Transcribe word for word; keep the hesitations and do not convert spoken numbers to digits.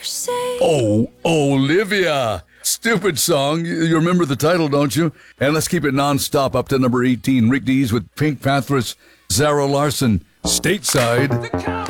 say. Oh, Olivia. Stupid song. You you remember the title, don't you? And let's keep it non-stop up to number eighteen. Rick Dees with Pink Panthers, Zara Larson, Stateside.